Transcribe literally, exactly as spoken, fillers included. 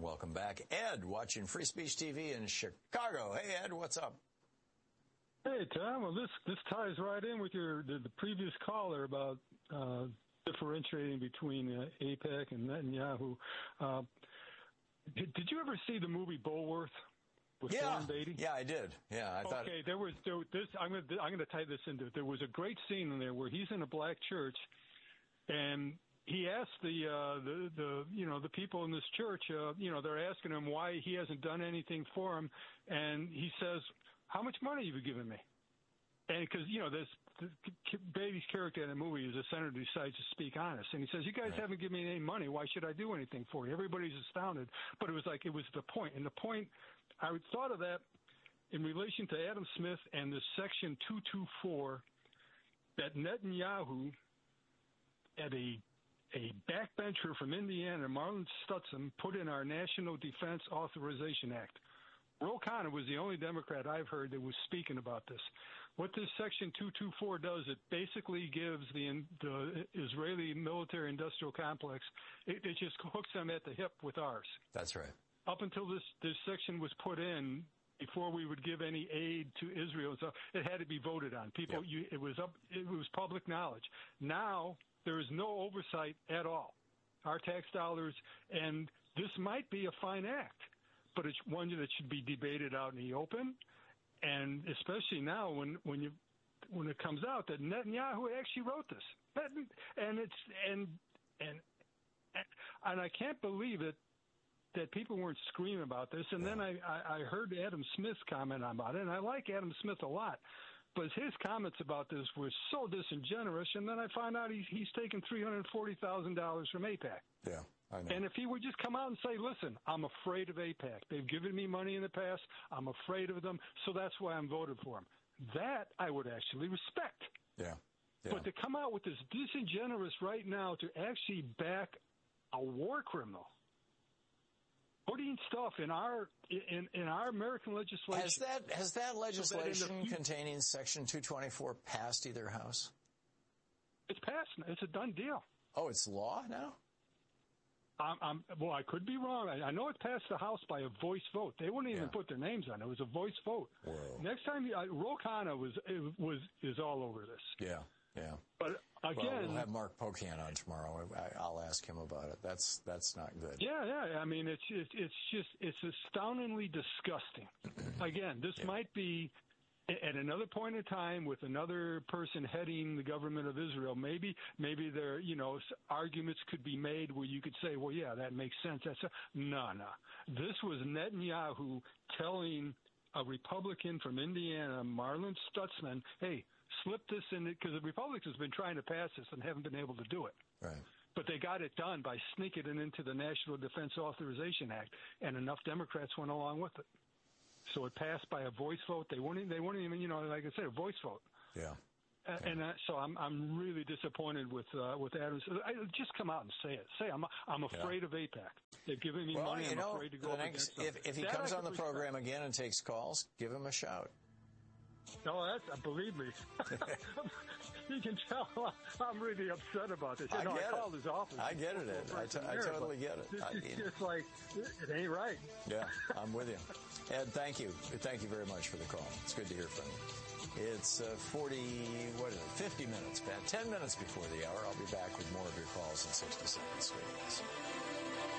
welcome back. Ed, watching Free Speech T V in Chicago. Hey, Ed, what's up? Hey, Tom. Well, this this ties right in with your the, the previous caller about uh, differentiating between uh, AIPAC and Netanyahu. Uh, did, did you ever see the movie Bulworth with Yeah, Warren Beatty? yeah, I did. Yeah, I thought. Okay, there was there, this. I'm going to I'm going to tie this into. There was a great scene in there where he's in a black church, and he asked the uh, the the you know the people in this church. Uh, you know, they're asking him why he hasn't done anything for him, and he says, "How much money have you given me?" And because, you know, this Beatty's character in the movie is a senator who decides to speak honest. And he says, you guys Right. haven't given me any money. Why should I do anything for you? Everybody's astounded. But it was like, it was the point. And the point, I thought of that in relation to Adam Smith and the Section two twenty-four that Netanyahu, at a a backbencher from Indiana, Marlon Stutson, put in our National Defense Authorization Act. Ro Khanna was the only Democrat I've heard that was speaking about this. What this Section two twenty-four does, it basically gives the, the Israeli military-industrial complex, it, it just hooks them at the hip with ours. That's right. Up until this, this section was put in, before we would give any aid to Israel, so it had to be voted on. People, yep. you, it was up, it was public knowledge. Now there is no oversight at all. Our tax dollars, and this might be a fine act, but it's one that should be debated out in the open, and especially now when when you when it comes out that Netanyahu actually wrote this, and it's and and and I can't believe it that people weren't screaming about this. And then I I heard Adam Smith's comment about it, and I like Adam Smith a lot, but his comments about this were so disingenuous. And then I found out he's he's taken three hundred forty thousand dollars from AIPAC. Yeah. And if he would just come out and say, listen, I'm afraid of AIPAC. They've given me money in the past. I'm afraid of them, so that's why I'm voted for them. That I would actually respect. Yeah. yeah. But to come out with this disingenuous right now to actually back a war criminal, putting stuff in our in, in our American legislation. Has that has that legislation so that the, containing Section two twenty-four passed either house? It's passed. It's a done deal. Oh, it's law now? I'm, I'm, well, I could be wrong. I, I know it passed the House by a voice vote. They wouldn't even yeah. put their names on it. It was a voice vote. Whoa. Next time, uh, Ro Khanna was was is all over this. Yeah, yeah. But again, well, we'll have Mark Pocan on tomorrow. I, I'll ask him about it. That's that's not good. Yeah, yeah. I mean, it's it's, it's just it's astoundingly disgusting. Again, this yeah. might be. At another point in time, with another person heading the government of Israel, maybe maybe there, you know, arguments could be made where you could say, well, yeah, that makes sense. That's a, no, no. This was Netanyahu telling a Republican from Indiana, Marlon Stutzman, hey, slip this in, because the Republicans have been trying to pass this and haven't been able to do it. Right. But they got it done by sneaking it into the National Defense Authorization Act, and enough Democrats went along with it. So it passed by a voice vote. They weren't. They weren't even. You know, like I said, a voice vote. Yeah. Uh, and uh, so I'm. I'm really disappointed with uh, with Adams. I, just come out and say it. Say I'm. I'm afraid yeah. of AIPAC. They've given me well, money. You I'm know, afraid to go next, against them. If, if he that comes on the respect. program again and takes calls, give him a shout. No, that's uh, believe me. You can tell I'm really upset about this. You I know, get I it. called his office. I get it, Ed. I, t- I totally get it. It's I, just, just like, it ain't right. Yeah, I'm with you. Ed, thank you. Thank you very much for the call. It's good to hear from you. It's uh, forty, what is it, fifty minutes, ten minutes before the hour. I'll be back with more of your calls in sixty seconds. Stay with us.